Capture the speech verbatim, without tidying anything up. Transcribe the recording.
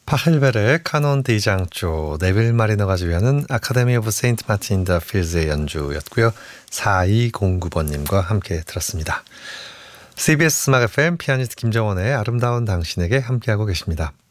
파헬벨의 카논 데이장조, 네빌 마리너가 지휘하는 아카데미 오브 세인트 마틴 더 필즈의 연주였고요. 사이공구 번님과 함께 들었습니다. 씨비에스 음악 에프엠 피아니스트 김정원의 아름다운 당신에게 함께하고 계십니다.